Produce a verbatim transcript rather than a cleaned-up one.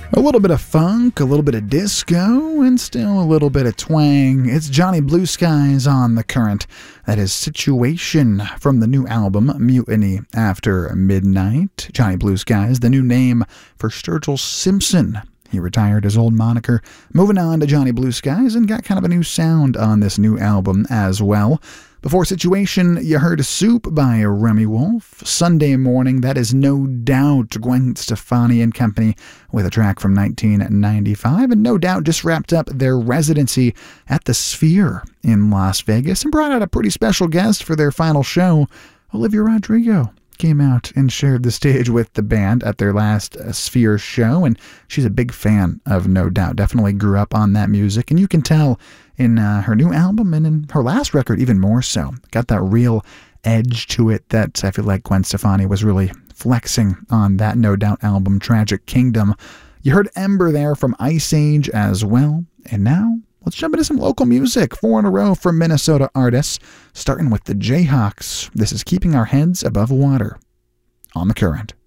A little bit of funk, a little bit of disco, and still a little bit of twang. It's Johnny Blue Skies on The Current. That is Situation from the new album, Mutiny After Midnight. Johnny Blue Skies, the new name for Sturgill Simpson. He retired his old moniker, moving on to Johnny Blue Skies, and got kind of a new sound on this new album as well. Before Situation, you heard Soup by Remy Wolf. Sunday Morning, that is No Doubt Gwen Stefani and Company with a track from nineteen ninety-five. And No Doubt just wrapped up their residency at the Sphere in Las Vegas and brought out a pretty special guest for their final show. Olivia Rodrigo came out and shared the stage with the band at their last uh, Sphere show, and she's a big fan of No Doubt. Definitely grew up on that music, and you can tell in uh, her new album and in her last record even more so. Got that real edge to it that I feel like Gwen Stefani was really flexing on that No Doubt album, Tragic Kingdom. You heard Ember there from Ice Age as well, and now let's jump into some local music. Four in a row from Minnesota artists, starting with the Jayhawks. This is Keeping Our Heads Above Water on The Current.